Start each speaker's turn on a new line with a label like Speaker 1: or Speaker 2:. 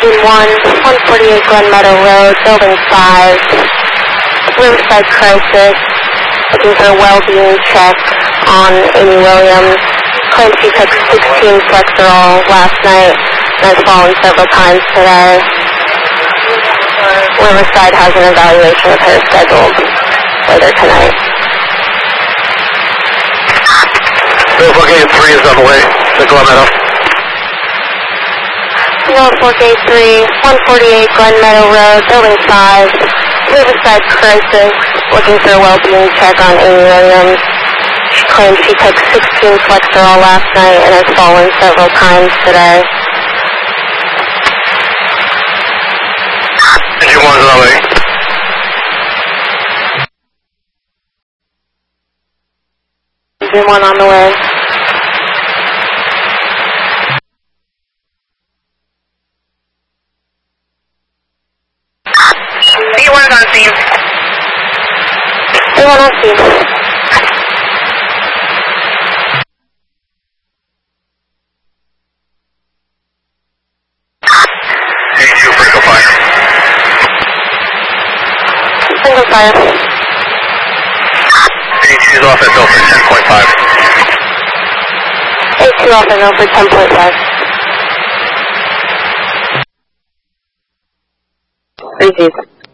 Speaker 1: Team 1, 148 Glen Meadow Road, Building 5, Riverside Crisis, looking for a well-being check on Amy Williams. Claims she took 16 Flexerol last night and has fallen several times today. Riverside has an evaluation of her scheduled later tonight.
Speaker 2: Norfolk Gate 3 is on the way to Glen Meadow.
Speaker 1: Norfolk Gate 3, 148 Glen Meadow Road, Building 5, Riverside Crisis, looking for a well-being check on Amy Williams. She claims she took 16 Flexerol last night and has fallen several times today.
Speaker 2: Engine 1's on the way.
Speaker 1: Engine 1 on the way.
Speaker 3: C1 on scene.
Speaker 1: C1 on scene.
Speaker 2: A2 Franco Fire.
Speaker 1: Single fire.
Speaker 2: A2 is off at Milford 10.5.
Speaker 1: A2 off and over 10.5. Receive.